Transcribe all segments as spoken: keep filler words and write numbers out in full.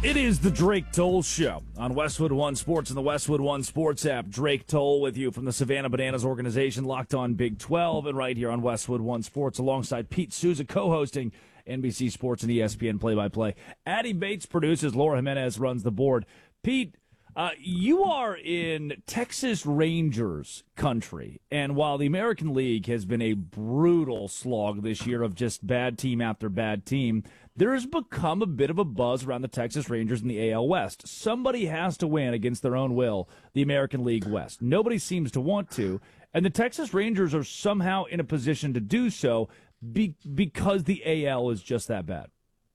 It is the Drake Toll Show on Westwood One Sports and the Westwood One Sports app. Drake Toll with you from the Savannah Bananas organization, Locked On Big twelve, and right here on Westwood One Sports alongside Pete Souza, co-hosting N B C Sports and E S P N play-by-play. Addie Bates produces, Laura Jimenez runs the board. Pete, uh, you are in Texas Rangers country, and while the American League has been a brutal slog this year of just bad team after bad team, there has become a bit of a buzz around the Texas Rangers in the A L West. Somebody has to win against their own will, the American League West. Nobody seems to want to, and the Texas Rangers are somehow in a position to do so be- because the A L is just that bad.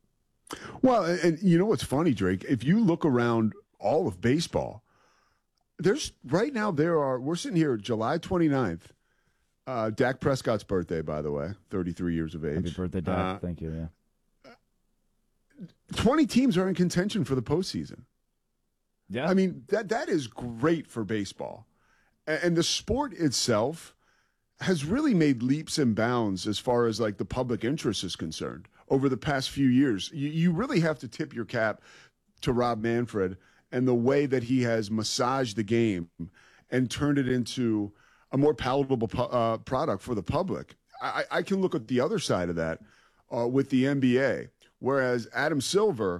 Well, and you know what's funny, Drake? If you look around all of baseball, there's right now there are, we're sitting here July twenty-ninth, uh, Dak Prescott's birthday, by the way, thirty-three years of age. Happy birthday, Dak. Uh, Thank you, yeah. twenty teams are in contention for the postseason. Yeah. I mean, that that is great for baseball. And, and the sport itself has really made leaps and bounds as far as like the public interest is concerned over the past few years. You, you really have to tip your cap to Rob Manfred and the way that he has massaged the game and turned it into a more palatable uh, product for the public. I, I can look at the other side of that uh, with the N B A, whereas Adam Silver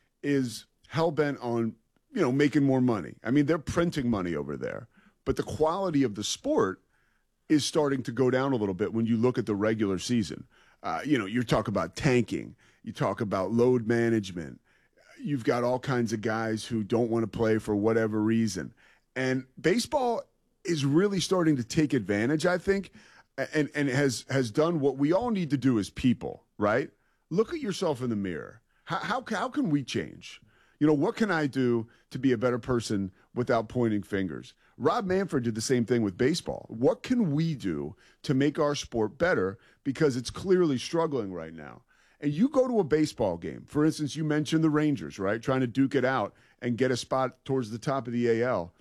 is hell-bent on, you know, making more money. I mean, they're printing money over there, but the quality of the sport is starting to go down a little bit when you look at the regular season. Uh, you know, you talk about tanking, you talk about load management. You've got all kinds of guys who don't want to play for whatever reason. And baseball is really starting to take advantage, I think, and, and has, has done what we all need to do as people, right? Look at yourself in the mirror. How, how, how can we change? You know, what can I do to be a better person without pointing fingers? Rob Manfred did the same thing with baseball. What can we do to make our sport better? Because it's clearly struggling right now. And you go to a baseball game, for instance, you mentioned the Rangers, right? Trying to duke it out and get a spot towards the top of the A L.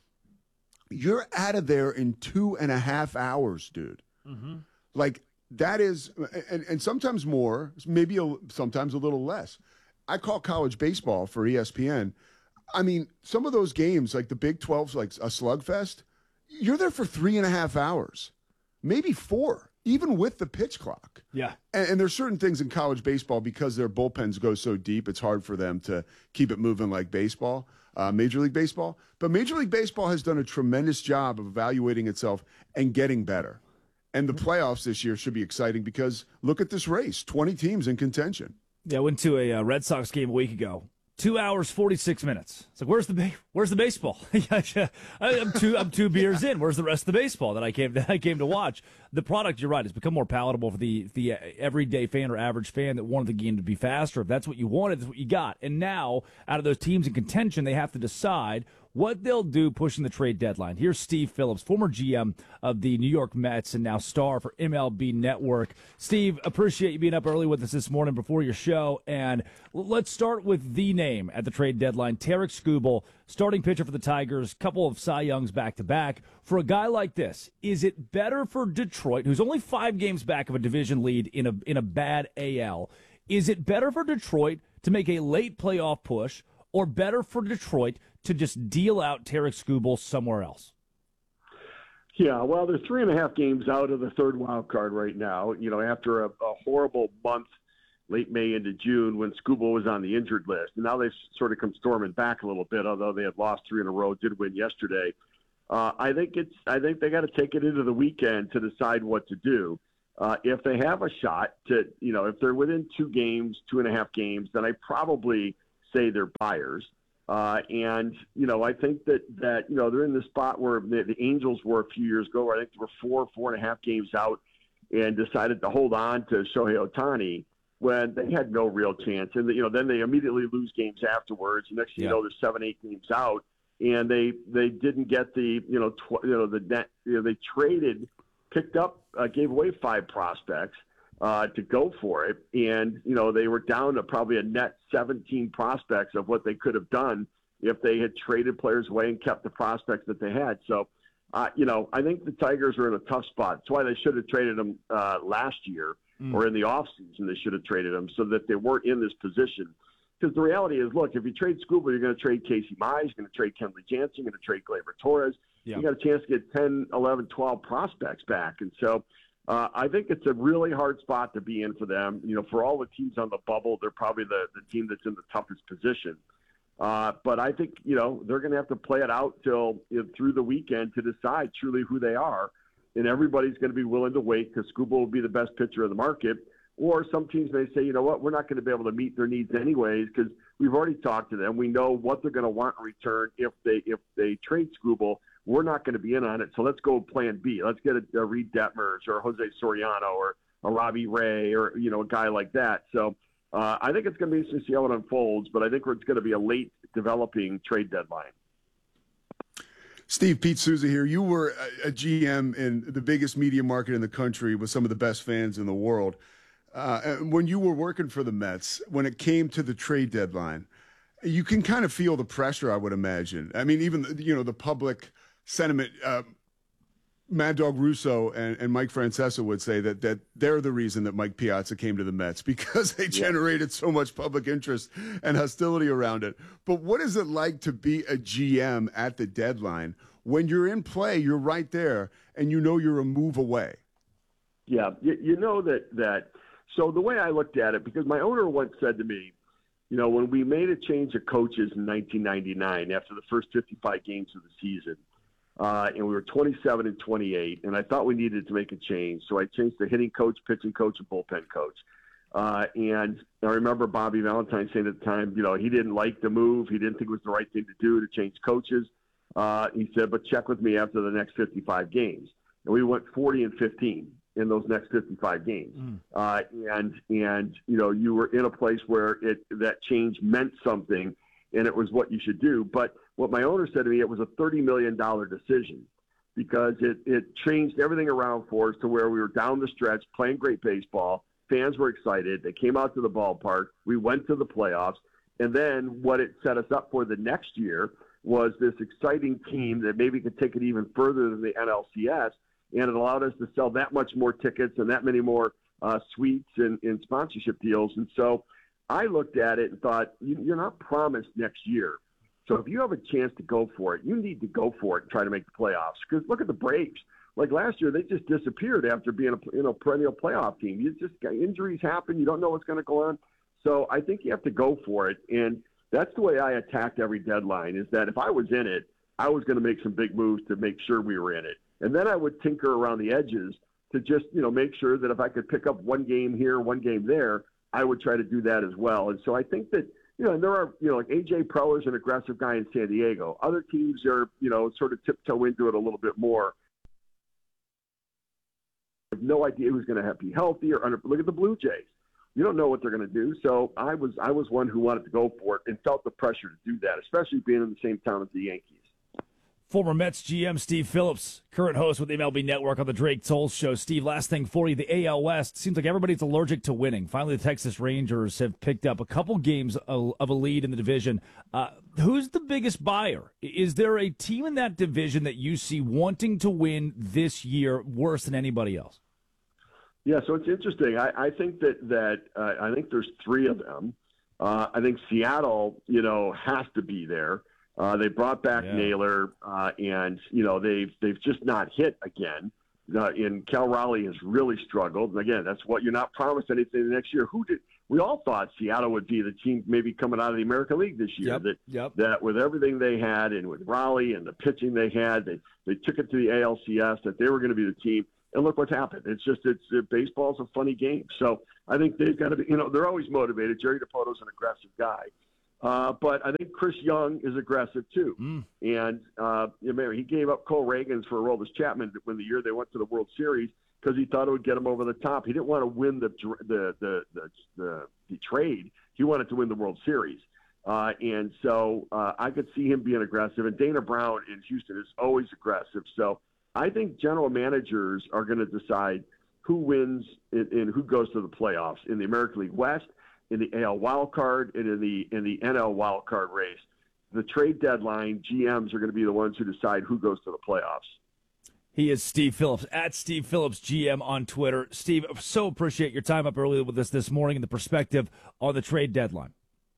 You're out of there in two and a half hours, dude. Mm-hmm. Like that is, and, and sometimes more, maybe a, sometimes a little less. I call college baseball for E S P N. I mean, some of those games, like the Big twelve's like a slugfest, you're there for three and a half hours, maybe four. Even with the pitch clock. Yeah. And, and there's certain things in college baseball because their bullpens go so deep, it's hard for them to keep it moving like baseball, uh, Major League Baseball. But Major League Baseball has done a tremendous job of evaluating itself and getting better. And the playoffs this year should be exciting because look at this race, twenty teams in contention. Yeah, I went to a uh, Red Sox game a week ago. Two hours, forty-six minutes. It's like, where's the ba- where's the baseball? I'm two I'm two beers in. Where's the rest of the baseball that I came that I came to watch? The product, you're right, has become more palatable for the the everyday fan or average fan that wanted the game to be faster. If that's what you wanted, that's what you got. And now, out of those teams in contention, they have to decide what they'll do pushing the trade deadline. Here's Steve Phillips, former G M of the New York Mets and now star for M L B Network. Steve, appreciate you being up early with us this morning before your show. And let's start with the name at the trade deadline, Tarik Skubal, starting pitcher for the Tigers, couple of Cy Youngs back-to-back. For a guy like this, is it better for Detroit, who's only five games back of a division lead in a in a bad A L, is it better for Detroit to make a late playoff push or better for Detroit to just deal out Tarik Skubal somewhere else? Yeah, well, they're three and a half games out of the third wild card right now, you know, after a, a horrible month, late May into June, when Skubal was on the injured list. And now they've sort of come storming back a little bit, although they had lost three in a row, did win yesterday. Uh, I think it's. I think they got to take it into the weekend to decide what to do. Uh, if they have a shot to, you know, if they're within two games, two and a half games, then I probably say they're buyers. Uh, and, you know, I think that, that, you know, they're in the spot where the, the Angels were a few years ago, where I think they were four, four and a half games out and decided to hold on to Shohei Ohtani when they had no real chance. And, you know, then they immediately lose games afterwards. And next thing yeah. you know, they're seven, eight games out. And they, they didn't get the, you know, tw- you know, the net, you know, they traded, picked up, uh, gave away five prospects uh, to go for it. And, you know, they were down to probably a net seventeen prospects of what they could have done if they had traded players away and kept the prospects that they had. So, uh, you know, I think the Tigers are in a tough spot. That's why they should have traded them uh, last year mm. or in the offseason. They should have traded them so that they weren't in this position Because the reality is, look, if you trade Skubal, you're going to trade Casey Mize, you're going to trade Kenley Jansen, you're going to trade Gleyber Torres. Yeah. You got a chance to get ten, eleven, twelve prospects back. And so uh, I think it's a really hard spot to be in for them. You know, for all the teams on the bubble, they're probably the, the team that's in the toughest position. Uh, but I think, you know, they're going to have to play it out till you know, through the weekend to decide truly who they are. And everybody's going to be willing to wait because Skubal will be the best pitcher in the market. Or some teams may say, you know what, we're not going to be able to meet their needs anyways because we've already talked to them. We know what they're going to want in return if they if they trade Skubal. We're not going to be in on it, so let's go plan B. Let's get a, a Reed Detmers or a Jose Soriano or a Robbie Ray or, you know, a guy like that. So uh, I think it's going to be interesting to see how it unfolds, but I think it's going to be a late developing trade deadline. Steve, Pete Souza here. You were a, a G M in the biggest media market in the country with some of the best fans in the world. Uh, when you were working for the Mets, when it came to the trade deadline, you can kind of feel the pressure, I would imagine. I mean, even, you know, the public sentiment, uh, Mad Dog Russo and, and Mike Francesa would say that that they're the reason that Mike Piazza came to the Mets because they generated yeah. so much public interest and hostility around it. But what is it like to be a G M at the deadline when you're in play, you're right there, and you know you're a move away? Yeah, you, you know that that – so the way I looked at it, because my owner once said to me, you know, when we made a change of coaches in nineteen ninety-nine after the first fifty-five games of the season, uh, and we were twenty-seven and twenty-eight, and I thought we needed to make a change. So I changed the hitting coach, pitching coach, and bullpen coach. Uh, and I remember Bobby Valentine saying at the time, you know, he didn't like the move. He didn't think it was the right thing to do to change coaches. Uh, he said, but check with me after the next fifty-five games. And we went forty and fifteen in those next fifty-five games. Mm. Uh, and, and, you know, you were in a place where it, that change meant something and it was what you should do. But what my owner said to me, it was a thirty million dollars decision because it, it changed everything around for us to where we were down the stretch playing great baseball. Fans were excited. They came out to the ballpark. We went to the playoffs. And then what it set us up for the next year was this exciting team that maybe could take it even further than the N L C S. And it allowed us to sell that much more tickets and that many more uh, suites and, and sponsorship deals. And so I looked at it and thought, you, you're not promised next year. So if you have a chance to go for it, you need to go for it and try to make the playoffs. Because look at the Braves. Like last year, they just disappeared after being a you know, perennial playoff team. You just got injuries happen. You don't know what's going to go on. So I think you have to go for it. And that's the way I attacked every deadline is that if I was in it, I was going to make some big moves to make sure we were in it. And then I would tinker around the edges to just, you know, make sure that if I could pick up one game here, one game there, I would try to do that as well. And so I think that, you know, and there are, you know, like A J Preller is an aggressive guy in San Diego. Other teams are, you know, sort of tiptoe into it a little bit more. I have no idea who's going to have to be healthy or under. Look at the Blue Jays. You don't know what they're going to do. So I was I was one who wanted to go for it and felt the pressure to do that, especially being in the same town as the Yankees. Former Mets G M Steve Phillips, current host with the M L B Network on the Drake Toll Show. Steve, last thing for you, the A L West. Seems like everybody's allergic to winning. Finally, the Texas Rangers have picked up a couple games of a lead in the division. Uh, who's the biggest buyer? Is there a team in that division that you see wanting to win this year worse than anybody else? Yeah, so it's interesting. I, I think that, that uh, I think there's three of them. Uh, I think Seattle, you know, has to be there. Uh, they brought back yeah. Naylor, uh, and you know they've they've just not hit again. Uh, and Cal Raleigh has really struggled. And again, that's what you're not promised anything the next year. Who did? We all thought Seattle would be the team maybe coming out of the American League this year. Yep. That Yep. that with everything they had and with Raleigh and the pitching they had, they they took it to the A L C S that they were going to be the team. And look what's happened. It's just it's it, baseball's a funny game. So I think they've got to be. You know, they're always motivated. Jerry DiPoto's an aggressive guy. Uh, but I think Chris Young is aggressive too, mm. and uh, you know, he gave up Cole Reagans for Aroldis Chapman when the year they went to the World Series because he thought it would get him over the top. He didn't want to win the the the the, the, the trade; he wanted to win the World Series, uh, and so uh, I could see him being aggressive. And Dana Brown in Houston is always aggressive. So I think general managers are going to decide who wins and, and who goes to the playoffs in the American League West, in the A L wild card, and in the in the N L wild card race. The trade deadline, G Ms are going to be the ones who decide who goes to the playoffs. He is Steve Phillips, at Steve Phillips G M on Twitter. Steve, so appreciate your time up early with us this morning and the perspective on the trade deadline.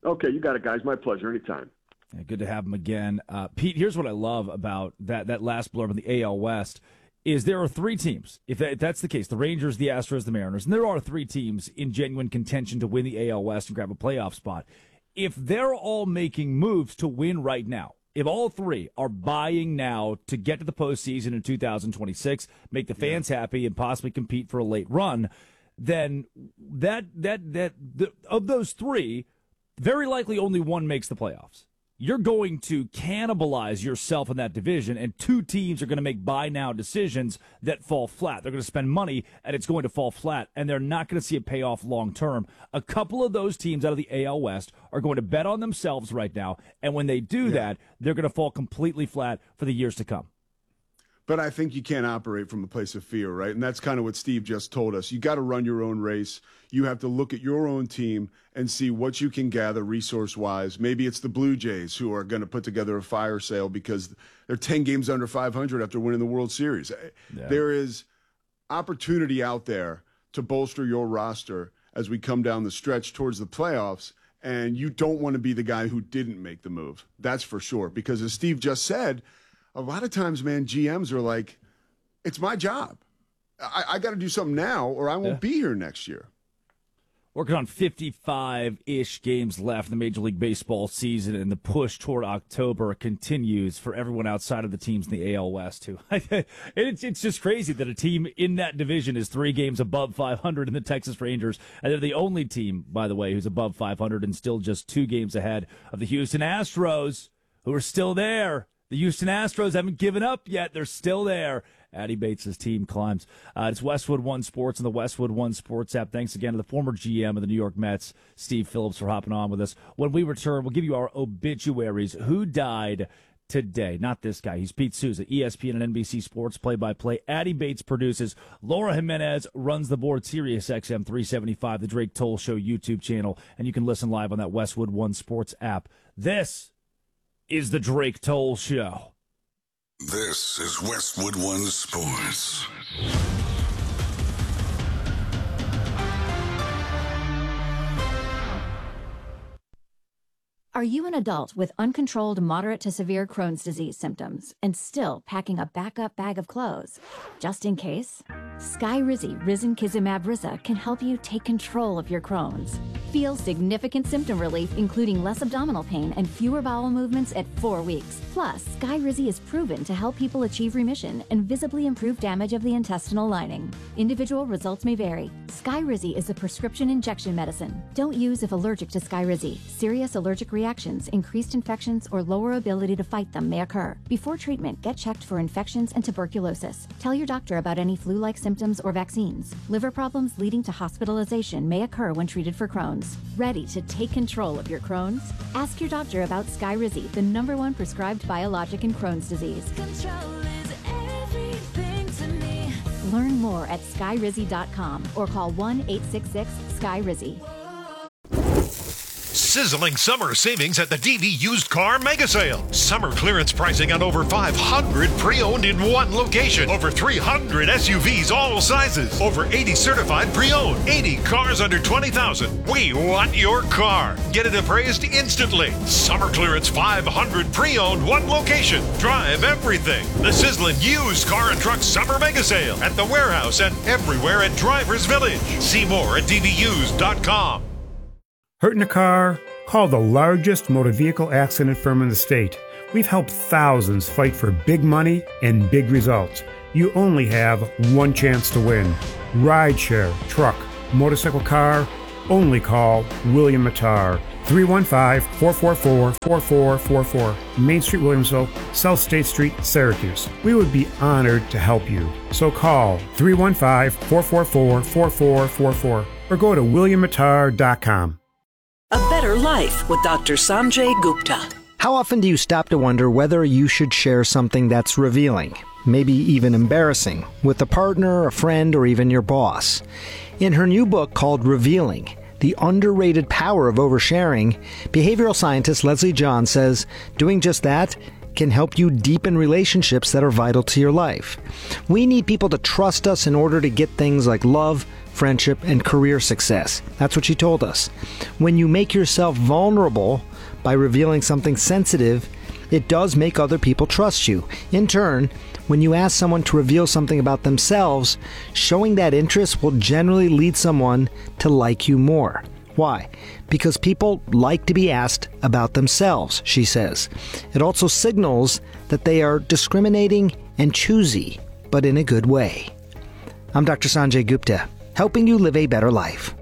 Okay, you got it, guys. My pleasure. Anytime. Yeah, good to have him again. Uh, Pete, here's what I love about that, that last blurb in the A L West is there are three teams. If, that, if that's the case, the Rangers, the Astros, the Mariners, and there are three teams in genuine contention to win the A L West and grab a playoff spot. If they're all making moves to win right now, if all three are buying now to get to the postseason in two thousand twenty-six, make the fans yeah. happy, and possibly compete for a late run, then that that that the, of those three, very likely only one makes the playoffs. You're going to cannibalize yourself in that division, and two teams are going to make buy now decisions that fall flat. They're going to spend money, and it's going to fall flat, and they're not going to see it pay off long term. A couple of those teams out of the A L West are going to bet on themselves right now, and when they do yeah. that, they're going to fall completely flat for the years to come. But I think you can't operate from a place of fear, right? And that's kind of what Steve just told us. You got to run your own race. You have to look at your own team and see what you can gather resource-wise. Maybe it's the Blue Jays who are going to put together a fire sale because they're ten games under five hundred after winning the World Series. Yeah. There is opportunity out there to bolster your roster as we come down the stretch towards the playoffs, and you don't want to be the guy who didn't make the move. That's for sure. Because as Steve just said, a lot of times, man, G Ms are like, it's my job. I, I got to do something now or I won't yeah. be here next year. Working on fifty-five-ish games left in the Major League Baseball season, and the push toward October continues for everyone outside of the teams in the A L West, too. it's, it's just crazy that a team in that division is three games above five hundred in the Texas Rangers, and they're the only team, by the way, who's above five hundred and still just two games ahead of the Houston Astros, who are still there. The Houston Astros haven't given up yet. They're still there. Addy Bates' team climbs. Uh, it's Westwood One Sports and the Westwood One Sports app. Thanks again to the former G M of the New York Mets, Steve Phillips, for hopping on with us. When we return, we'll give you our obituaries. Who died today? Not this guy. He's Pete Souza, E S P N and N B C Sports play-by-play. Addy Bates produces. Laura Jimenez runs the board, Sirius X M three seventy-five, the Drake Toll Show YouTube channel, and you can listen live on that Westwood One Sports app. This is the Drake Toll Show. This is Westwood One Sports. Are you an adult with uncontrolled moderate to severe Crohn's disease symptoms and still packing a backup bag of clothes? Just in case? Skyrizi Risankizumab Riza can help you take control of your Crohn's. Feel significant symptom relief, including less abdominal pain and fewer bowel movements at four weeks. Plus, Skyrizi is proven to help people achieve remission and visibly improve damage of the intestinal lining. Individual results may vary. Skyrizi is a prescription injection medicine. Don't use if allergic to Skyrizi. Serious allergic reactions, increased infections, or lower ability to fight them may occur. Before treatment, get checked for infections and tuberculosis. Tell your doctor about any flu-like symptoms or vaccines. Liver problems leading to hospitalization may occur when treated for Crohn's. Ready to take control of your Crohn's? Ask your doctor about Skyrizi, the number one prescribed biologic in Crohn's disease. Control is everything to me. Learn more at skyrizi dot com or call one eight six six skyrizi. Sizzling summer savings at the D V Used Car Mega Sale. Summer clearance pricing on over five hundred pre-owned in one location. Over three hundred S U Vs all sizes. Over eighty certified pre-owned. eighty cars under twenty thousand. We want your car. Get it appraised instantly. Summer clearance five hundred pre-owned, one location. Drive everything. The sizzling Used Car and Truck Summer Mega Sale at the warehouse and everywhere at Drivers Village. See more at D V used dot com. Hurt in a car? Call the largest motor vehicle accident firm in the state. We've helped thousands fight for big money and big results. You only have one chance to win. Rideshare, truck, motorcycle, car, only call William Mattar. three one five, four four four, four four four four. Main Street, Williamsville, South State Street, Syracuse. We would be honored to help you. So call three one five, four four four, four four four four or go to william mattar dot com. A better life with Doctor Sanjay Gupta. How often do you stop to wonder whether you should share something that's revealing, maybe even embarrassing, with a partner, a friend, or even your boss? In her new book called Revealing, The Underrated Power of Oversharing, behavioral scientist Leslie John says doing just that can help you deepen relationships that are vital to your life. We need people to trust us in order to get things like love, friendship, and career success. That's what she told us. When you make yourself vulnerable by revealing something sensitive, it does make other people trust you. In turn, when you ask someone to reveal something about themselves, showing that interest will generally lead someone to like you more. Why? Because people like to be asked about themselves, she says. It also signals that they are discriminating and choosy, but in a good way. I'm Doctor Sanjay Gupta, helping you live a better life.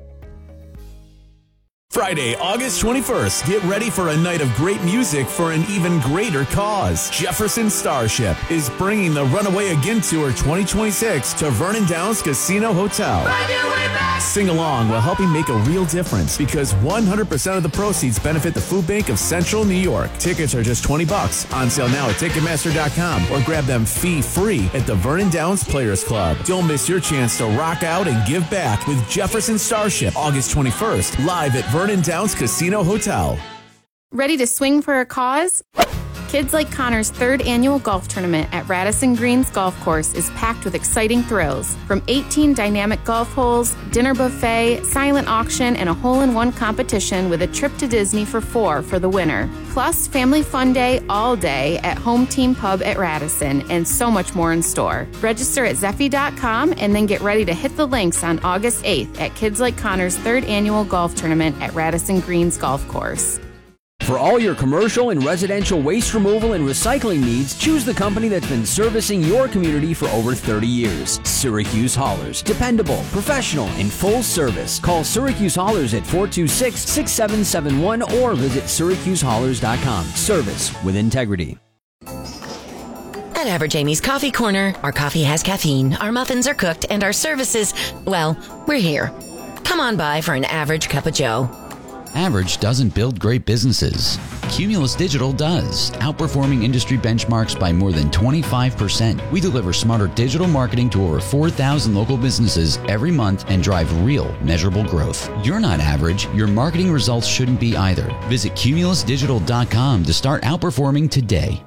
Friday, August twenty-first, get ready for a night of great music for an even greater cause. Jefferson Starship is bringing the Runaway Again Tour twenty twenty-six to Vernon Downs Casino Hotel. Sing along while helping make a real difference because one hundred percent of the proceeds benefit the Food Bank of Central New York. Tickets are just twenty bucks, on sale now at Ticketmaster dot com or grab them fee-free at the Vernon Downs Players Club. Don't miss your chance to rock out and give back with Jefferson Starship, August twenty-first, live at Vernon Vernon Downs Casino Hotel. Ready to swing for a cause? Kids Like Connor's third annual golf tournament at Radisson Greens Golf Course is packed with exciting thrills. From eighteen dynamic golf holes, dinner buffet, silent auction, and a hole-in-one competition with a trip to Disney for four for the winner. Plus, family fun day all day at Home Team Pub at Radisson, and so much more in store. Register at Zeffy dot com and then get ready to hit the links on August eighth at Kids Like Connor's third annual golf tournament at Radisson Greens Golf Course. For all your commercial and residential waste removal and recycling needs, choose the company that's been servicing your community for over thirty years. Syracuse Haulers. Dependable, professional, and full service. Call Syracuse Haulers at four two six, six seven seven one or visit Syracuse Haulers dot com. Service with integrity. At Average Amy's Coffee Corner, our coffee has caffeine, our muffins are cooked, and our services, well, we're here. Come on by for an average cup of joe. Average doesn't build great businesses. Cumulus Digital does, outperforming industry benchmarks by more than twenty-five percent. We deliver smarter digital marketing to over four thousand local businesses every month and drive real, measurable growth. You're not average. Your marketing results shouldn't be either. Visit Cumulus Digital dot com to start outperforming today.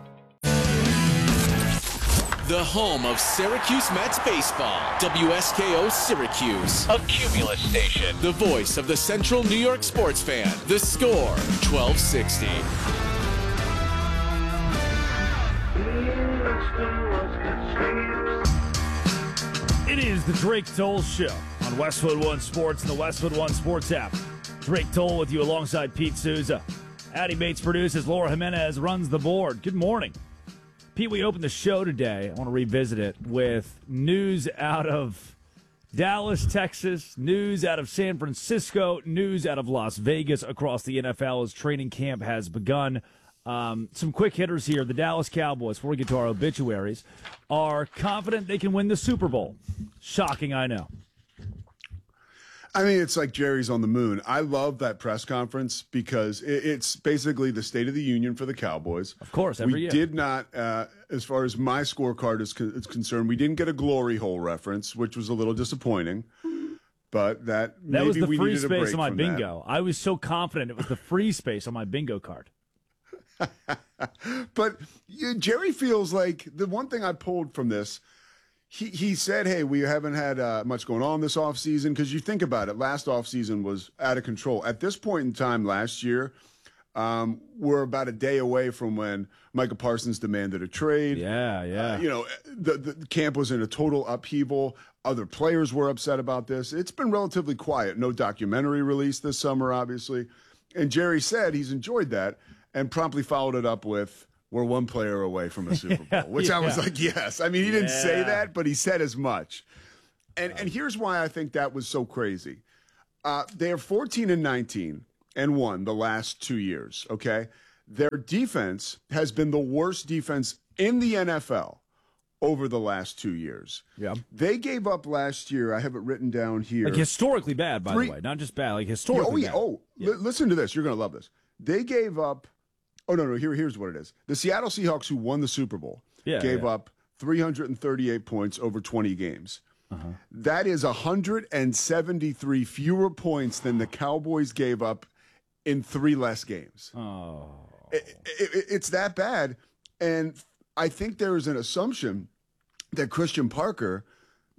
The home of Syracuse Mets baseball, W S K O Syracuse, a Cumulus station. The voice of the Central New York sports fan. The Score, twelve sixty. It is the Drake Toll Show on Westwood One Sports and the Westwood One Sports app. Drake Toll with you alongside Pete Souza. Addie Bates produces. Laura Jimenez runs the board. Good morning. Pete, we opened the show today. I want to revisit it with news out of Dallas, Texas, news out of San Francisco, news out of Las Vegas across the N F L as training camp has begun. Um, some quick hitters here. The Dallas Cowboys, before we get to our obituaries, are confident they can win the Super Bowl. Shocking, I know. I mean, it's like Jerry's on the moon. I love that press conference because it's basically the State of the Union for the Cowboys. Of course, every we year. We did not, uh, as far as my scorecard is, co- is concerned, we didn't get a glory hole reference, which was a little disappointing. But that, that maybe was the we free needed a space break on my from bingo. I was so confident it was the free space on my bingo card. But yeah, Jerry feels like the one thing I pulled from this, He he said, hey, we haven't had uh, much going on this offseason because you think about it, last offseason was out of control. At this point in time last year, um, we're about a day away from when Micah Parsons demanded a trade. Yeah, yeah. Uh, you know, the, the camp was in a total upheaval. Other players were upset about this. It's been relatively quiet. No documentary released this summer, obviously. And Jerry said he's enjoyed that and promptly followed it up with, we're one player away from a Super Bowl, which yeah. I was like, yes. I mean, he didn't yeah. say that, but he said as much. And and here's why I think that was so crazy. Uh, they are fourteen and nineteen and won the last two years, okay? Their defense has been the worst defense in the N F L over the last two years. Yeah. They gave up last year, I have it written down here. Like historically bad, by Three, the way. Not just bad, like historically yeah, oh, yeah, bad. Oh, yeah. L- listen to this. You're going to love this. They gave up Oh, no, no, here, here's what it is. The Seattle Seahawks, who won the Super Bowl, yeah, gave yeah. up three hundred thirty-eight points over twenty games. Uh-huh. That is one hundred seventy-three fewer points than the Cowboys gave up in three less games. Oh. It, it, it's that bad. And I think there is an assumption that Christian Parker,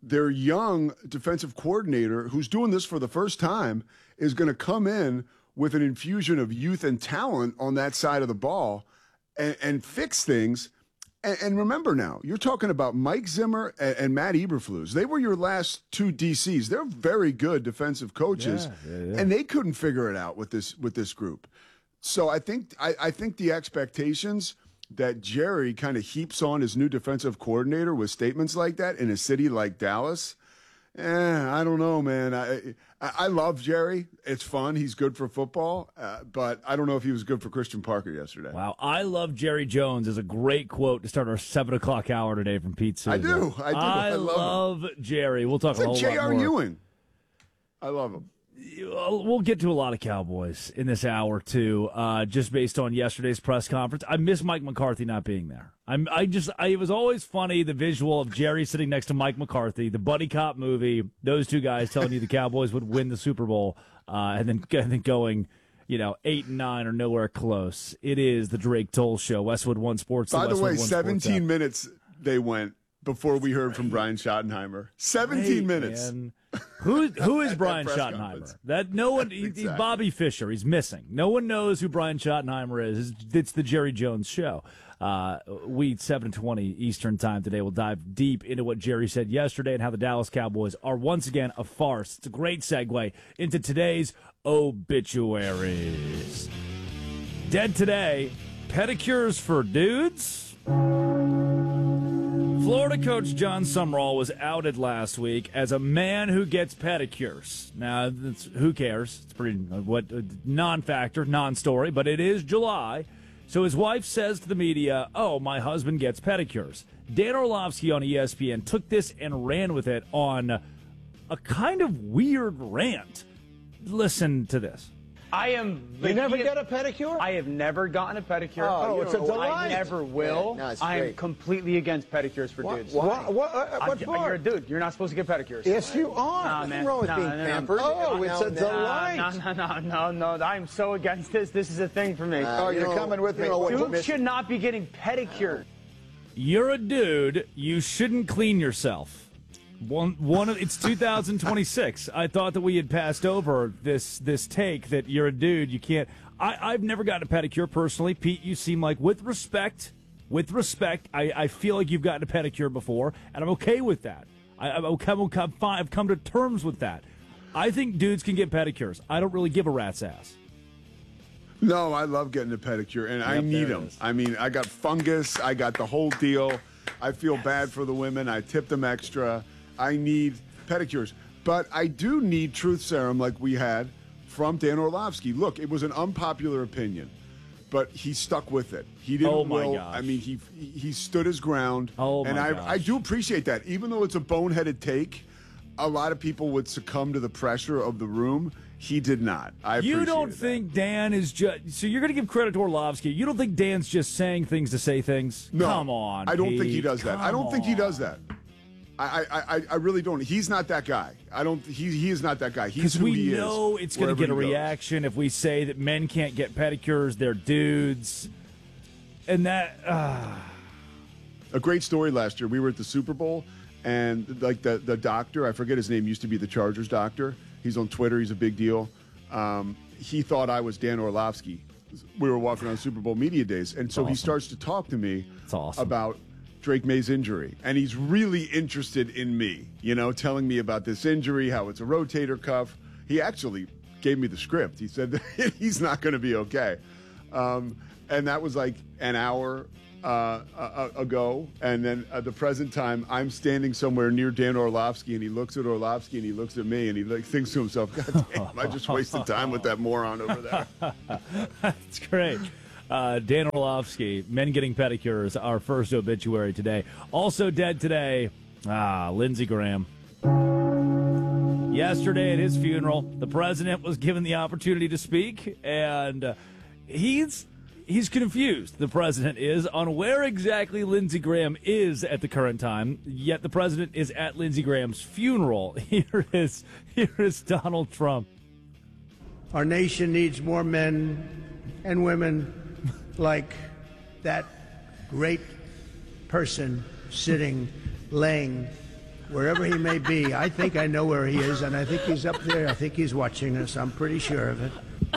their young defensive coordinator, who's doing this for the first time, is going to come in with an infusion of youth and talent on that side of the ball and, and fix things. And, and remember now, you're talking about Mike Zimmer and, and Matt Eberflus. They were your last two D Cs. They're very good defensive coaches, Yeah, yeah, yeah. and they couldn't figure it out with this with this group. So I think I, I think the expectations that Jerry kind of heaps on his new defensive coordinator with statements like that in a city like Dallas, eh, I don't know, man. I I, I love Jerry. It's fun. He's good for football, uh, but I don't know if he was good for Christian Parker yesterday. Wow, I love Jerry Jones is a great quote to start our seven o'clock hour today from Pete Souza. I do. I do. I, I love love Jerry. We'll talk It's a like whole J lot R. more. Ewing. I love him. We'll get to a lot of Cowboys in this hour, too, uh, just based on yesterday's press conference. I miss Mike McCarthy not being there. I'm, I just, I, it was always funny, the visual of Jerry sitting next to Mike McCarthy, the buddy cop movie, those two guys telling you the Cowboys would win the Super Bowl, uh, and then, and then going, you know, eight and nine or nowhere close. It is the Drake Toll Show, Westwood One Sports. By the Westwood way, One Sports seventeen app. minutes they went before we heard from Brian Schottenheimer. seventeen Great, minutes. man. Who who is At that Brian press Schottenheimer? conference. That no one. he- He's Exactly. Bobby Fischer. He's missing. No one knows who Brian Schottenheimer is. It's, it's the Jerry Jones Show. Uh, we seven twenty Eastern Time today. We'll dive deep into what Jerry said yesterday and how the Dallas Cowboys are once again a farce. It's a great segue into today's obituaries. Dead today. Pedicures for dudes. Florida coach John Sumrall was outed last week as a man who gets pedicures. Now, that's, who cares? It's pretty uh, what uh, non-factor, non-story, but it is July. So his wife says to the media, "Oh, my husband gets pedicures." Dan Orlovsky on E S P N took this and ran with it on a kind of weird rant. Listen to this. I am. You never get a pedicure? I have never gotten a pedicure. Oh, it's a delight. I never will. Yeah, no, it's I am great. completely against pedicures for Why- dudes. why- what- uh, I'm- what for? You're a dude. You're not supposed to get pedicures. Yes, you are. Nah, Nothing man. wrong with Nah, being no, no, pampered. no. Oh, it's a Nah, delight. No, no, no, no, no. I'm so against this. This is a thing for me. Uh, Oh, you you're know- coming with you me. know what Dudes you- should not be getting pedicured. You're a dude. You shouldn't clean yourself. One, one. Of, it's two thousand twenty-six. I thought that we had passed over this this take that you're a dude. You can't. I, I've never gotten a pedicure personally. Pete, you seem like, with respect, with respect, I, I feel like you've gotten a pedicure before, and I'm okay with that. I, I'm okay. I'm okay, I'm fine. I've come to terms with that. I think dudes can get pedicures. I don't really give a rat's ass. No, I love getting a pedicure, and I Yep, need there it them. is. I mean, I got fungus. I got the whole deal. I feel bad for the women. I tip them extra. I need pedicures. But I do need truth serum like we had from Dan Orlovsky. Look, it was an unpopular opinion, but he stuck with it. He didn't Oh, my will. gosh. I mean, he he stood his ground. Oh, and my I, gosh. I do appreciate that. Even though it's a boneheaded take, a lot of people would succumb to the pressure of the room. He did not. I You appreciate don't that. think Dan is just so you're going to give credit to Orlovsky. You don't think Dan's just saying things to say things? No, Come on, I don't think he Pete. does that. I don't Come think he on. does that. I, I, I, I really don't. He's not that guy. I don't. He, he is not that guy. He's Because who we he is. know it's going to wherever get a he goes. reaction if we say that men can't get pedicures, they're dudes, and that. Uh, A great story last year. We were at the Super Bowl, and like the the doctor, I forget his name, used to be the Chargers doctor. He's on Twitter. He's a big deal. Um, he thought I was Dan Orlovsky. We were walking on Super Bowl media days, and so he awesome. starts to talk to me awesome. about Drake May's injury, and he's really interested in me. You know, telling me about this injury, how it's a rotator cuff. He actually gave me the script. He said that he's not going to be okay, um, and that was like an hour uh, uh, ago. And then at the present time, I'm standing somewhere near Dan Orlovsky, and he looks at Orlovsky, and he looks at me, and he like thinks to himself, "God damn, I just wasted time with that moron over there." That's great. Uh, Dan Orlovsky, men getting pedicures, our first obituary today. Also dead today, ah, Lindsey Graham. Yesterday at his funeral, the president was given the opportunity to speak, and uh, he's he's confused, the president is, on where exactly Lindsey Graham is at the current time, yet the president is at Lindsey Graham's funeral. Here is, here is Donald Trump. Our nation needs more men and women like that great person sitting, laying wherever he may be. I think I know where he is, and I think he's up there. I think he's watching us. I'm pretty sure of it.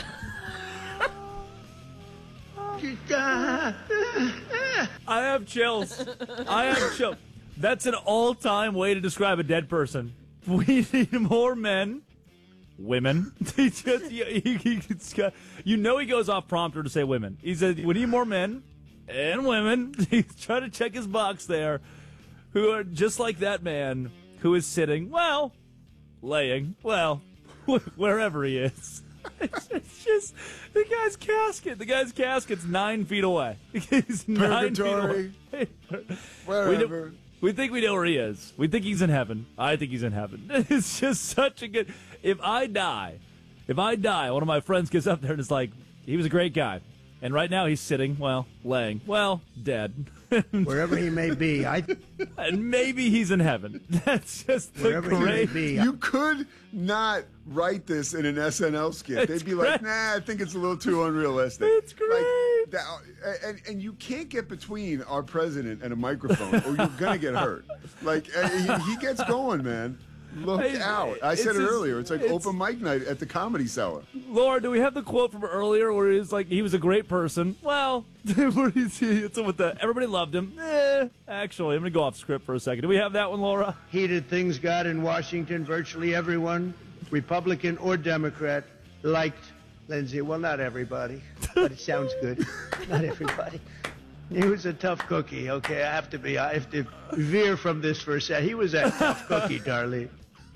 I have chills. I have chills. That's an all-time way to describe a dead person. We need more men, women. He just, he, he, he's got, you know, he goes off prompter to say women. He said, "We need more men and women." He's trying to check his box there, who are just like that man who is sitting, well, laying, well, wherever he is. It's, it's just the guy's casket. The guy's casket's nine feet away. He's nine feet away. Wherever. We, we think we know where he is. We think he's in heaven. I think he's in heaven. It's just such a good. If I die, if I die, one of my friends gets up there and is like, he was a great guy. And right now he's sitting, well, laying, well, dead. Wherever he may be, I. And maybe he's in heaven. That's just the Wherever he may great. be. You could not write this in an S N L skit. It's They'd be great. like, nah, I think it's a little too unrealistic. It's great. Like, that, and, and you can't get between our president and a microphone or you're going to get hurt. Like, uh, he, he gets going, man. Look Hey, out. I said it's it his- earlier. It's like it's- open mic night at the Comedy Cellar. Laura, do we have the quote from earlier where he's like, he was a great person? Well, where is he? It's with the everybody loved him. Eh, actually, I'm gonna go off script for a second. Do we have that one, Laura? Heated things got in Washington. Virtually everyone, Republican or Democrat, liked Lindsey. Well, not everybody, but it sounds good. Not everybody. He was a tough cookie, okay? I have to be, I have to veer from this for a second. He was a tough cookie, Darlene.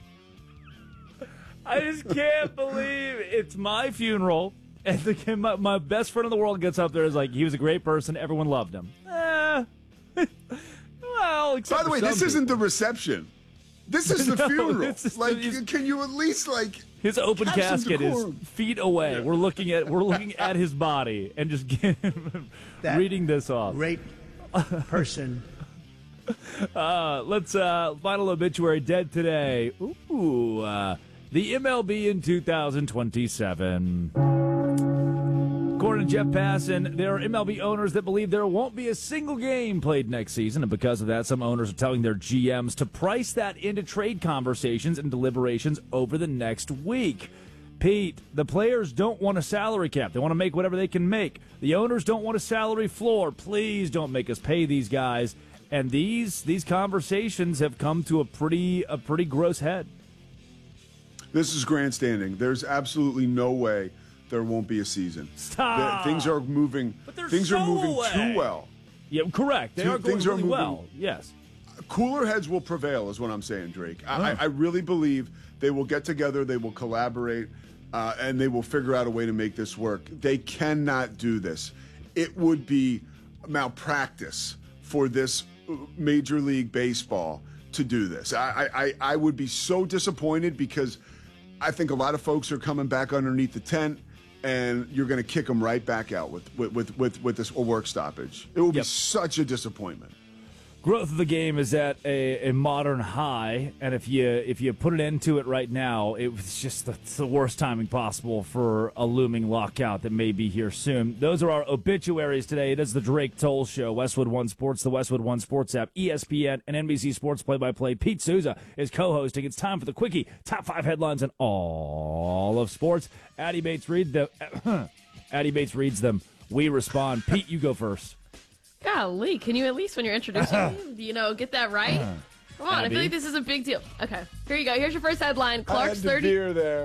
I just can't believe it's my funeral, and the, my, my best friend in the world gets up there and is like, he was a great person, everyone loved him. Eh. Well, except By the for way, some this people. isn't the reception. This is the No, funeral. this is- like, he's- can you at least, like... His open have some casket is decorum? feet away. We're looking at we're looking at his body and just That reading this off. Great person. Uh, let's uh, final obituary dead today. Ooh, uh, the M L B in two thousand twenty-seven. According to Jeff Passan, there are M L B owners that believe there won't be a single game played next season, and because of that, some owners are telling their G Ms to price that into trade conversations and deliberations over the next week. Pete, the players don't want a salary cap. They want to make whatever they can make. The owners don't want a salary floor. Please don't make us pay these guys. And these these conversations have come to a pretty a pretty gross head. This is grandstanding. There's absolutely no way there won't be a season. Stop. The- things are moving. But they're things so are moving away. too well. Yeah, correct. They Two- are going things are really moving- well. Yes. Cooler heads will prevail, is what I'm saying, Drake. I, Oh. I, I really believe they will get together, they will collaborate, uh, and they will figure out a way to make this work. They cannot do this. It would be malpractice for this Major League Baseball to do this. I, I, I would be so disappointed because I think a lot of folks are coming back underneath the tent, and you're going to kick them right back out with with with with, with this a work stoppage. It will be such a disappointment. Growth of the game is at a, a modern high, and if you if you put an end to it right now, it was just the, it's the worst timing possible for a looming lockout that may be here soon. Those are our obituaries today. It is the Drake Toll Show, Westwood One Sports, the Westwood One Sports app, E S P N, and N B C Sports play-by-play. Pete Souza is co-hosting. It's time for the Quickie, top five headlines in all of sports. Addie Bates read the Addie Bates reads them. We respond. Pete, you go first. Golly, can you at least, when you're introducing me, you know, get that right? Come on, I Abby. feel like this is a big deal. Okay, here you go. Here's your first headline. Clark's I had thirty. the beer there.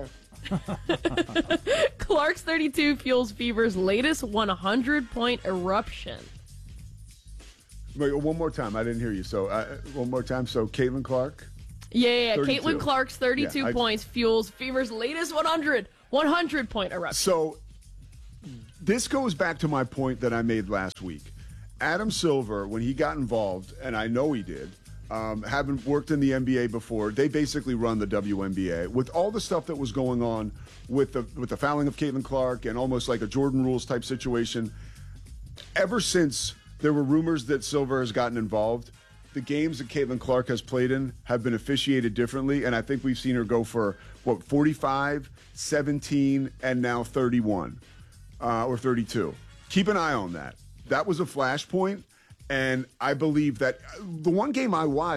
Clark's thirty-two fuels Fever's latest one hundred point eruption. Wait, one more time. I didn't hear you. So uh, one more time. So Caitlin Clark. Yeah, yeah, yeah. thirty-two. Caitlin Clark's thirty-two Yeah, I- points fuels Fever's latest one hundred, one hundred point eruption. So this goes back to my point that I made last week. Adam Silver, when he got involved, and I know he did, um, having worked in the N B A before, they basically run the W N B A. With all the stuff that was going on with the with the fouling of Caitlin Clark and almost like a Jordan Rules type situation, ever since there were rumors that Silver has gotten involved, the games that Caitlin Clark has played in have been officiated differently, and I think we've seen her go for, what, forty-five, seventeen, and now thirty-one uh, or thirty-two. Keep an eye on that. That was a flashpoint, and I believe that the one game I watched,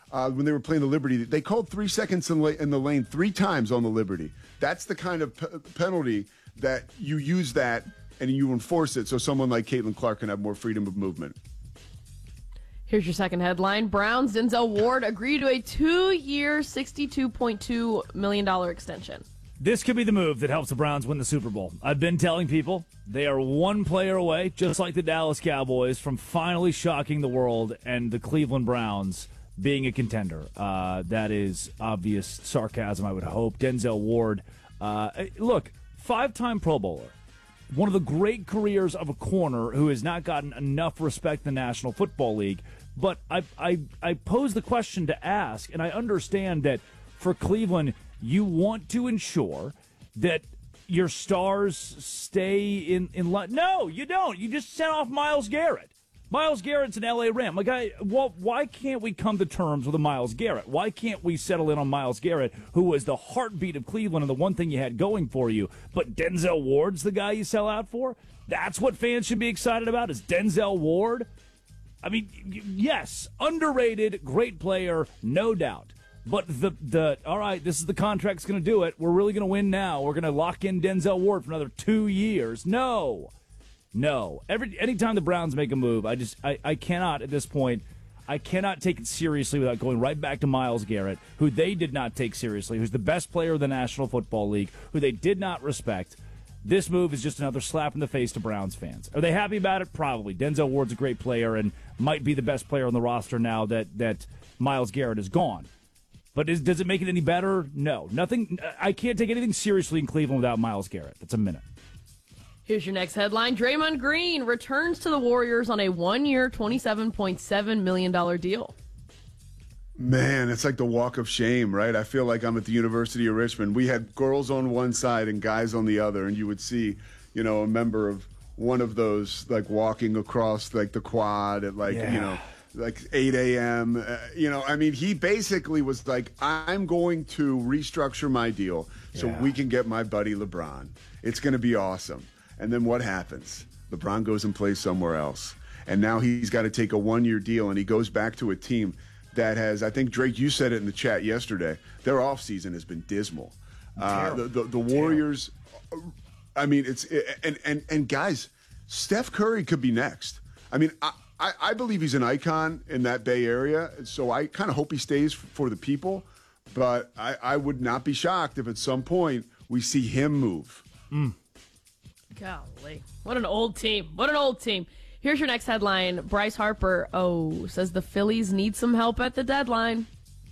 uh, when they were playing the Liberty. They called three seconds in, la- in the lane three times on the Liberty. That's the kind of p- penalty that you use that and you enforce it so someone like Caitlin Clark can have more freedom of movement. Here's your second headline. Browns Denzel Ward agreed to a two-year, sixty-two point two million dollars extension. This could be the move that helps the Browns win the Super Bowl. I've been telling people they are one player away, just like the Dallas Cowboys, from finally shocking the world and the Cleveland Browns being a contender. Uh, that is obvious sarcasm, I would hope. Denzel Ward, uh, look, five-time Pro Bowler, one of the great careers of a corner who has not gotten enough respect in the National Football League. But I, I, I pose the question to ask, and I understand that for Cleveland, you want to ensure that your stars stay in, in line. No, you don't. You just sent off Myles Garrett. Myles Garrett's an L A Ram. Like, I, well, why can't we come to terms with a Myles Garrett? Why can't we settle in on Myles Garrett, who was the heartbeat of Cleveland and the one thing you had going for you? But Denzel Ward's the guy you sell out for? That's what fans should be excited about, is Denzel Ward? I mean, yes, underrated, great player, no doubt. But the, the all right, this is the contract's going to do it. We're really going to win now. We're going to lock in Denzel Ward for another two years. No. No. Every anytime the Browns make a move, I just I, I cannot at this point, I cannot take it seriously without going right back to Myles Garrett, who they did not take seriously, who's the best player of the National Football League, who they did not respect. This move is just another slap in the face to Browns fans. Are they happy about it? Probably. Denzel Ward's a great player and might be the best player on the roster now that, that Myles Garrett is gone. But is, does it make it any better? No. Nothing. I can't take anything seriously in Cleveland without Myles Garrett. That's a minute. Here's your next headline. Draymond Green returns to the Warriors on a one-year, twenty-seven point seven million dollars deal. Man, it's like the walk of shame, right? I feel like I'm at the University of Richmond. We had girls on one side and guys on the other, and you would see, you know, a member of one of those, like, walking across, like, the quad at, like, Yeah. you know, like eight a.m. Uh, you know, I mean, he basically was like, I'm going to restructure my deal so Yeah. we can get my buddy LeBron. It's going to be awesome. And then what happens? LeBron goes and plays somewhere else. And now he's got to take a one-year deal, and he goes back to a team that has, I think, Drake, you said it in the chat yesterday, their offseason has been dismal. Uh, the, the, the Warriors, I mean, it's, and, and, and guys, Steph Curry could be next. I mean, I, I, I believe he's an icon in that Bay Area, so I kind of hope he stays for the people, but I, I would not be shocked if at some point we see him move. Mm. Golly. What an old team. What an old team. Here's your next headline. Bryce Harper, oh, says the Phillies need some help at the deadline.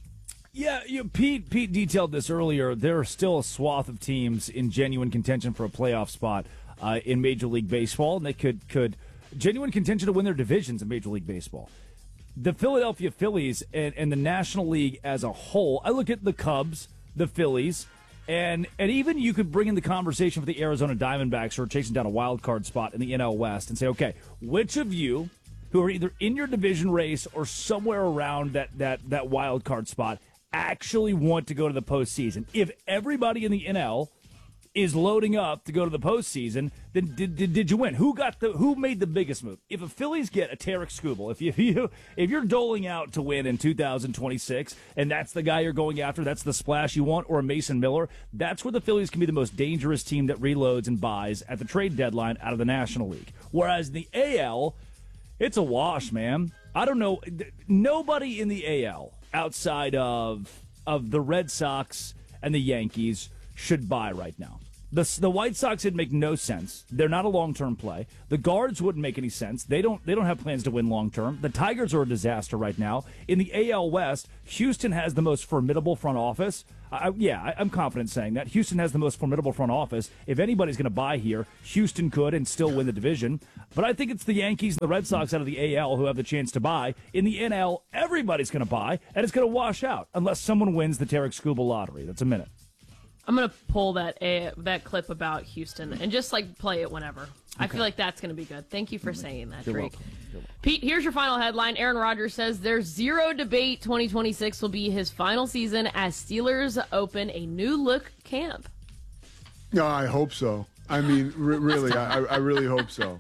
Yeah, you know, Pete Pete detailed this earlier. There are still a swath of teams in genuine contention for a playoff spot uh, in Major League Baseball, and they could could genuine contention to win their divisions in Major League Baseball. The Philadelphia Phillies and, and the National League as a whole, I look at the Cubs, the Phillies, and and even you could bring in the conversation for the Arizona Diamondbacks who are chasing down a wild card spot in the N L West and say, okay, which of you who are either in your division race or somewhere around that, that, that wild card spot actually want to go to the postseason? If everybody in the N L is loading up to go to the postseason, then did, did, did you win? Who got the who made the biggest move? If the Phillies get a Tarek Skubal, if you, if you if you're doling out to win in two thousand twenty-six, and that's the guy you're going after, that's the splash you want, or a Mason Miller, that's where the Phillies can be the most dangerous team that reloads and buys at the trade deadline out of the National League. Whereas in the A L, it's a wash, man. I don't know. Nobody in the A L outside of of the Red Sox and the Yankees should buy right now. The, the White Sox would make no sense. They're not a long-term play. The Guards wouldn't make any sense. They don't they don't have plans to win long-term. The Tigers are a disaster right now. In the A L West, Houston has the most formidable front office. I, yeah, I, I'm confident saying that. Houston has the most formidable front office. If anybody's going to buy here, Houston could and still win the division. But I think it's the Yankees and the Red Sox out of the A L who have the chance to buy. In the N L, everybody's going to buy, and it's going to wash out unless someone wins the Tarek Skubal lottery. That's a minute. I'm going to pull that uh, that clip about Houston and just, like, play it whenever. Okay. I feel like that's going to be good. Thank you for saying that, You're Drake. welcome. You're welcome. Pete, here's your final headline. Aaron Rodgers says there's zero debate twenty twenty-six will be his final season as Steelers open a new-look camp. No, I hope so. I mean, r- really, I, I really hope so.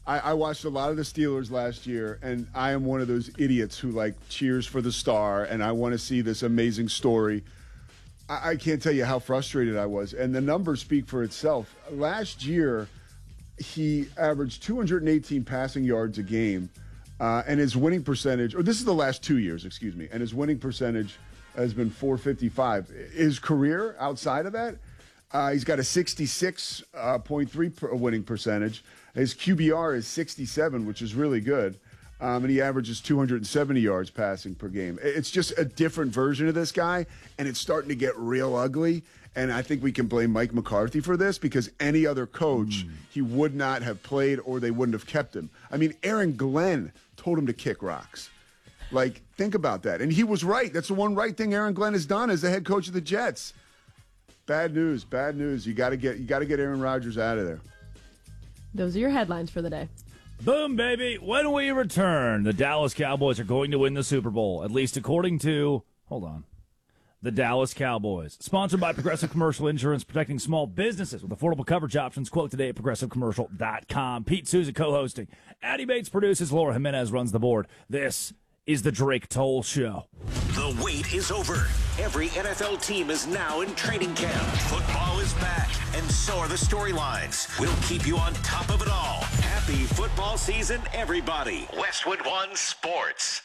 I, I watched a lot of the Steelers last year, and I am one of those idiots who, like, cheers for the star, and I want to see this amazing story. I, I can't tell you how frustrated I was, and the numbers speak for itself. Last year, he averaged two hundred eighteen passing yards a game, uh, and his winning percentage, or this is the last two years, excuse me, and his winning percentage has been four fifty-five. His career outside of that, uh, he's got a sixty-six point three winning percentage. His Q B R is sixty-seven, which is really good. Um, and he averages two hundred seventy yards passing per game. It's just a different version of this guy, and it's starting to get real ugly. And I think we can blame Mike McCarthy for this because any other coach, mm. he would not have played or they wouldn't have kept him. I mean, Aaron Glenn told him to kick rocks. Like, think about that. And he was right. That's the one right thing Aaron Glenn has done as the head coach of the Jets. Bad news, bad news. You got to get you got to get Aaron Rodgers out of there. Those are your headlines for the day. Boom, baby. When we return, the Dallas Cowboys are going to win the Super Bowl, at least according to, hold on, the Dallas Cowboys. Sponsored by Progressive Commercial Insurance, protecting small businesses with affordable coverage options. Quote today at progressive commercial dot com. Pete Souza co-hosting. Addie Bates produces. Laura Jimenez runs the board. This is the Drake Toll Show. The wait is over. Every N F L team is now in training camp. Football is back, and so are the storylines. We'll keep you on top of it all. Happy football season, everybody. Westwood One Sports.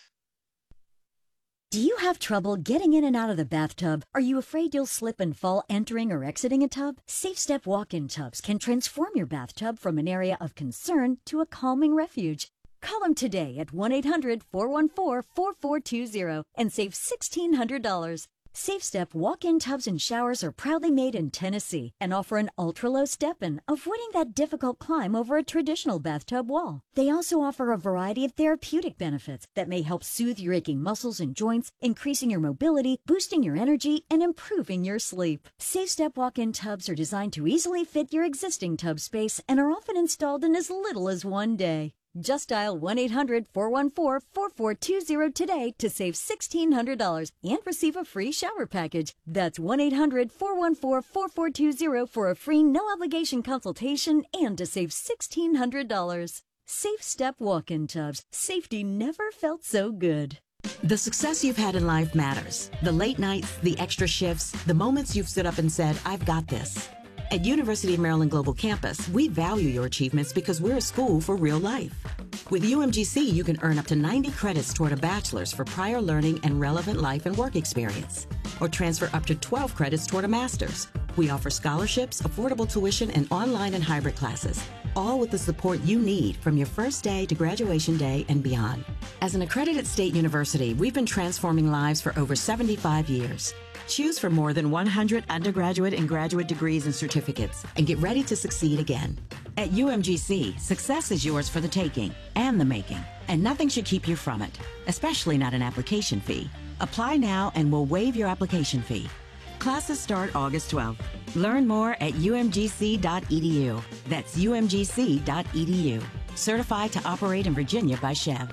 Do you have trouble getting in and out of the bathtub? Are you afraid you'll slip and fall entering or exiting a tub? Safe Step walk-in tubs can transform your bathtub from an area of concern to a calming refuge. Call them today at one eight hundred four one four four four two zero and save sixteen hundred dollars. Safe Step walk-in tubs and showers are proudly made in Tennessee and offer an ultra-low step-in, avoiding that difficult climb over a traditional bathtub wall. They also offer a variety of therapeutic benefits that may help soothe your aching muscles and joints, increasing your mobility, boosting your energy, and improving your sleep. Safe Step walk-in tubs are designed to easily fit your existing tub space and are often installed in as little as one day. Just dial one eight hundred four one four four four two zero today to save sixteen hundred dollars and receive a free shower package. That's one eight hundred four one four four four two zero for a free no-obligation consultation and to save sixteen hundred dollars. Safe Step walk-in tubs. Safety never felt so good. The success you've had in life matters. The late nights, the extra shifts, the moments you've stood up and said, I've got this. At University of Maryland Global Campus, we value your achievements because we're a school for real life. With U M G C, you can earn up to ninety credits toward a bachelor's for prior learning and relevant life and work experience, or transfer up to twelve credits toward a master's. We offer scholarships, affordable tuition, and online and hybrid classes, all with the support you need from your first day to graduation day and beyond. As an accredited state university, we've been transforming lives for over seventy-five years. Choose from more than one hundred undergraduate and graduate degrees and certificates and get ready to succeed again. At U M G C, success is yours for the taking and the making, and nothing should keep you from it, especially not an application fee. Apply now and we'll waive your application fee. Classes start August twelfth. Learn more at U M G C dot E D U. That's U M G C dot E D U. Certified to operate in Virginia by Chev.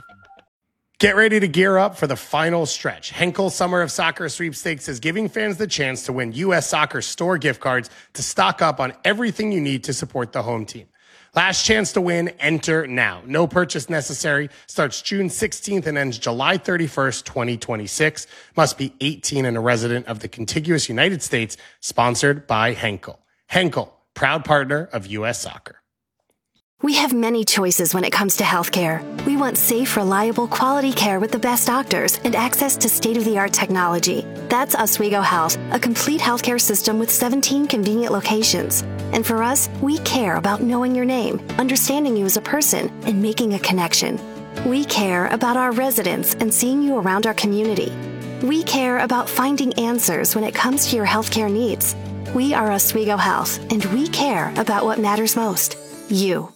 Get ready to gear up for the final stretch. Henkel Summer of Soccer Sweepstakes is giving fans the chance to win U S Soccer store gift cards to stock up on everything you need to support the home team. Last chance to win, enter now. No purchase necessary. Starts June sixteenth and ends July thirty-first, twenty twenty-six. Must be eighteen and a resident of the contiguous United States. Sponsored by Henkel. Henkel, proud partner of U S Soccer. We have many choices when it comes to healthcare. We want safe, reliable, quality care with the best doctors and access to state-of-the-art technology. That's Oswego Health, a complete healthcare system with seventeen convenient locations. And for us, we care about knowing your name, understanding you as a person, and making a connection. We care about our residents and seeing you around our community. We care about finding answers when it comes to your healthcare needs. We are Oswego Health, and we care about what matters most, you.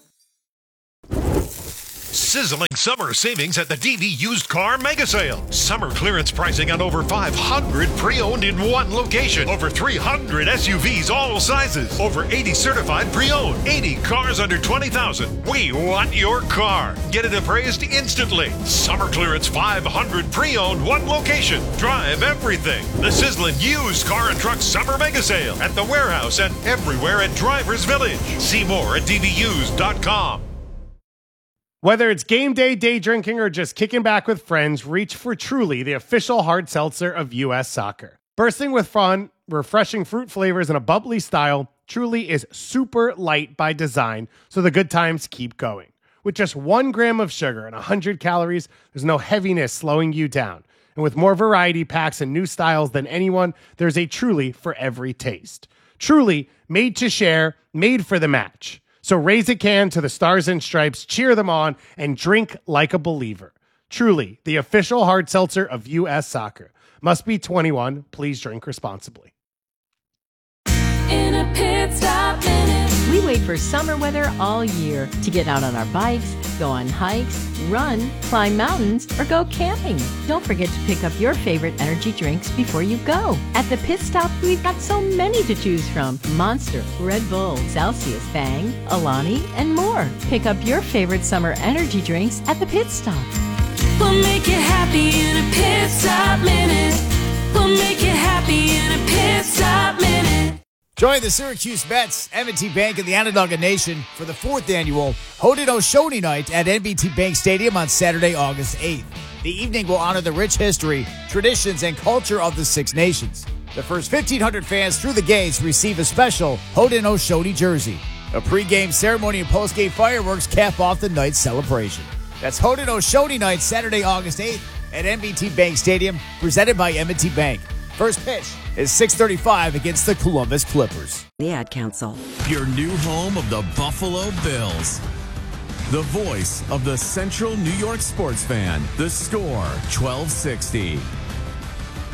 Sizzling summer savings at the D V Used Car Mega Sale. Summer clearance pricing on over five hundred pre-owned in one location. Over three hundred S U Vs all sizes. Over eighty certified pre-owned. eighty cars under twenty thousand. We want your car. Get it appraised instantly. Summer clearance five hundred pre-owned one location. Drive everything. The sizzling Used Car and Truck Summer Mega Sale at the warehouse and everywhere at Drivers Village. See more at D V used dot com. Whether it's game day, day drinking, or just kicking back with friends, reach for Truly, the official hard seltzer of U S Soccer. Bursting with fun, refreshing fruit flavors, and a bubbly style, Truly is super light by design, so the good times keep going. With just one gram of sugar and one hundred calories, there's no heaviness slowing you down. And with more variety packs and new styles than anyone, there's a Truly for every taste. Truly, made to share, made for the match. So raise a can to the Stars and Stripes, cheer them on, and drink like a believer. Truly, the official hard seltzer of U S Soccer. Must be twenty-one. Please drink responsibly. In a pit stop minute. We wait for summer weather all year to get out on our bikes, go on hikes, run, climb mountains, or go camping. Don't forget to pick up your favorite energy drinks before you go. At the Pit Stop, we've got so many to choose from. Monster, Red Bull, Celsius, Bang, Alani, and more. Pick up your favorite summer energy drinks at the Pit Stop. We'll make you happy in a pit stop minute. We'll make you happy in a pit stop minute. Join the Syracuse Mets, M and T Bank, and the Onondaga Nation for the fourth annual Haudenosaunee Night at N B T Bank Stadium on Saturday, August eighth. The evening will honor the rich history, traditions, and culture of the Six Nations. The first fifteen hundred fans through the gates receive a special Haudenosaunee jersey. A pregame ceremony and postgame fireworks cap off the night's celebration. That's Haudenosaunee Night, Saturday, August eighth at N B T Bank Stadium, presented by M and T Bank. First pitch is six thirty-five against the Columbus Clippers. The Ad Council. Your new home of the Buffalo Bills. The voice of the Central New York sports fan. The Score, twelve sixty.